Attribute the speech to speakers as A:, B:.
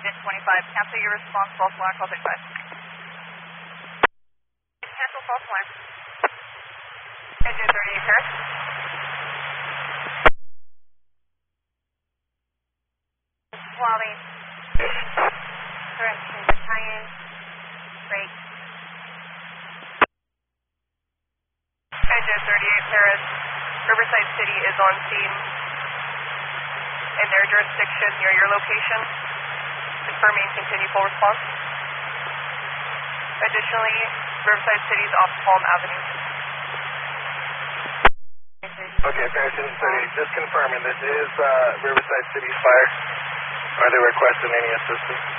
A: Unit 25, cancel your response, false alarm, call 35. Cancel false alarm. Engine 38, Paris. Wally. Correction, battalion. Break. Engine 38, Paris. Riverside City is on scene in their jurisdiction near your location. Confirming continue full response. Additionally, Riverside City is off Palm Avenue.
B: Okay, Paris Engine 38, just confirming this is Riverside City's fire. Are they requesting any assistance?